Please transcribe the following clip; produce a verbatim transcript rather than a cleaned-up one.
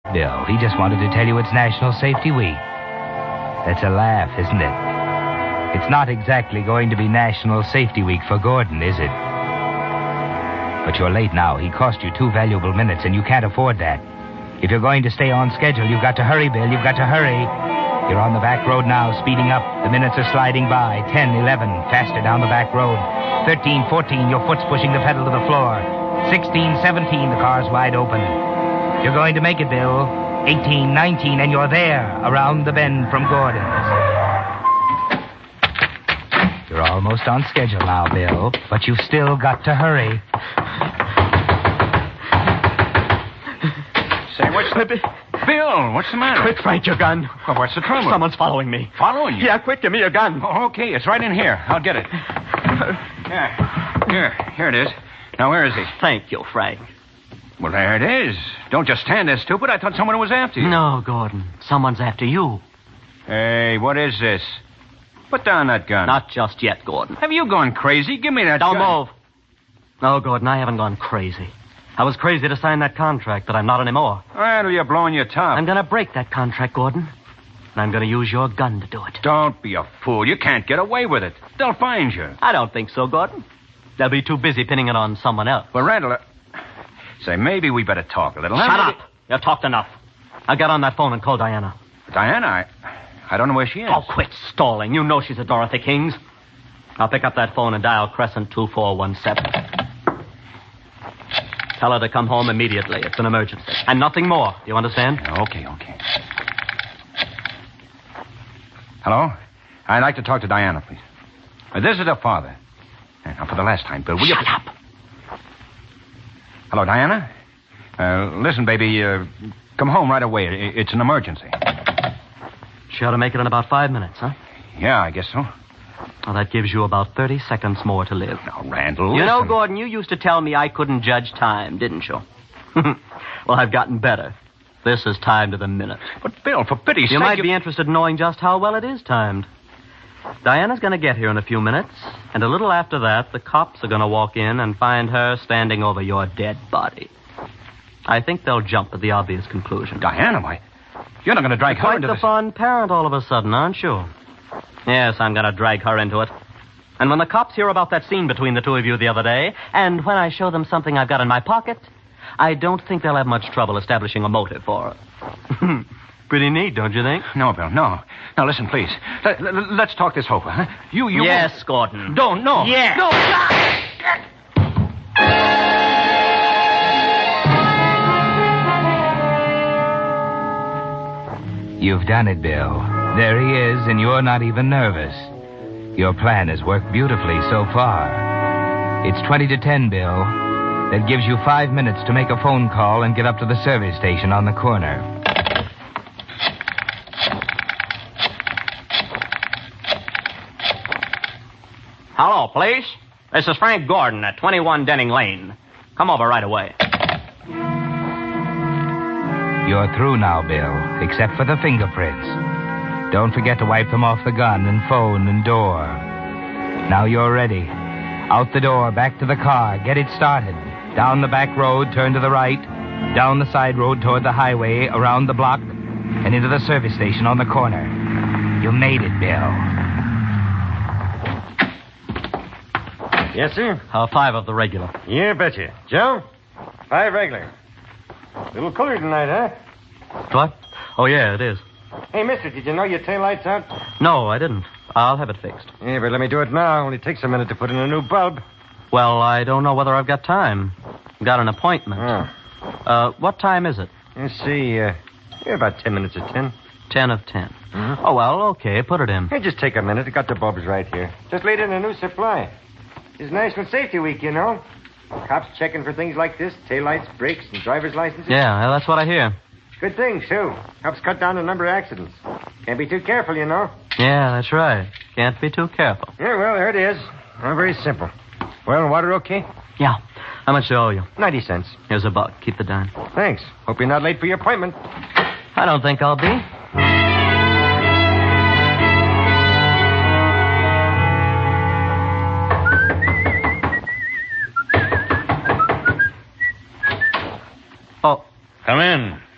Bill. He just wanted to tell you it's National Safety Week. That's a laugh, isn't it? It's not exactly going to be National Safety Week for Gordon, is it? But you're late now. He cost you two valuable minutes, and you can't afford that. If you're going to stay on schedule, you've got to hurry, Bill. You've got to hurry. You're on the back road now, speeding up. The minutes are sliding by. Ten, eleven, faster down the back road. Thirteen, fourteen, your foot's pushing the pedal to the floor. Sixteen, seventeen, the car's wide open. You're going to make it, Bill. Eighteen, nineteen, and you're there, around the bend from Gordon's. You're almost on schedule now, Bill, but you've still got to hurry. Say, what's the... Bill, what's the matter? Quick, Frank, your gun. Well, what's the trouble? Someone's following me. Following you? Yeah, quick, give me your gun. Oh, okay, it's right in here. I'll get it. Yeah. Here, here it is. Now, where is he? Thank you, Frank. Well, there it is. Don't just stand there, stupid. I thought someone was after you. No, Gordon. Someone's after you. Hey, what is this? Put down that gun. Not just yet, Gordon. Have you gone crazy? Give me that Don't gun. move. No, Gordon, I haven't gone crazy. I was crazy to sign that contract, but I'm not anymore. Well, you're blowing your top. I'm going to break that contract, Gordon. And I'm going to use your gun to do it. Don't be a fool. You can't get away with it. They'll find you. I don't think so, Gordon. They'll be too busy pinning it on someone else. Well, Randall, uh, say, maybe we better talk a little. Shut huh? up. You've talked enough. I'll get on that phone and call Diana. Diana, I, I don't know where she is. Oh, quit stalling. You know she's at Dorothy King's. I'll pick up that phone and dial Crescent two four one seven. Tell her to come home immediately. It's an emergency. And nothing more. Do you understand? Okay, okay. Hello? I'd like to talk to Diana, please. Uh, this is her father. Uh, now, for the last time, Bill, will you... Shut up. Hello, Diana? Uh, listen, baby, uh, come home right away. I- It's an emergency. She ought to make it in about five minutes, huh? Yeah, I guess so. Well, that gives you about thirty seconds more to live. Now, Randall, You know, listen. Gordon, you used to tell me I couldn't judge time, didn't you? Well, I've gotten better. This is timed to the minute. But, Bill, for pity's You sake... might be interested in knowing just how well it is timed. Diana's going to get here in a few minutes, and a little after that, the cops are going to walk in and find her standing over your dead body. I think they'll jump at the obvious conclusion. Diana, why? You're not going to drag her Quite into the this... fond parent all of a sudden, aren't you? Yes, I'm going to drag her into it. And when the cops hear about that scene between the two of you the other day, and when I show them something I've got in my pocket, I don't think they'll have much trouble establishing a motive for her. Pretty neat, don't you think? No, Bill, no. Now, listen, please. Let, let, let's talk this over, huh? You, you... Yes, Gordon. Don't, no. Yes. No. You've done it, Bill. There he is, and you're not even nervous. Your plan has worked beautifully so far. It's twenty to ten, Bill. That gives you five minutes to make a phone call and get up to the service station on the corner. Hello, police. This is Frank Gordon at twenty-one Denning Lane. Come over right away. You're through now, Bill, except for the fingerprints. Don't forget to wipe them off the gun and phone and door. Now you're ready. Out the door, back to the car. Get it started. Down the back road, turn to the right. Down the side road toward the highway, around the block, and into the service station on the corner. You made it, Bill. Yes, sir? Uh, five of the regular. Yeah, betcha. Joe? Five regular. A little cooler tonight, huh? What? Oh, yeah, it is. Hey, mister, did you know your taillight's out? No, I didn't. I'll have it fixed. Yeah, but let me do it now. Only takes a minute to put in a new bulb. Well, I don't know whether I've got time. Got an appointment. Oh. Uh, what time is it? Let's see, uh, yeah, about ten minutes of ten. Ten of ten. Mm-hmm. Oh, well, okay, put it in. Hey, just take a minute. I got the bulbs right here. Just laid in a new supply. It's National Safety Week, you know. Cops checking for things like this, taillights, brakes, and driver's licenses. Yeah, well, that's what I hear. Good thing, too. Helps cut down the number of accidents. Can't be too careful, you know. Yeah, that's right. Can't be too careful. Yeah, well, there it is. Well, very simple. Well, water okay? Yeah. How much do I owe you? Ninety cents. Here's a buck. Keep the dime. Thanks. Hope you're not late for your appointment. I don't think I'll be. Oh. Come in.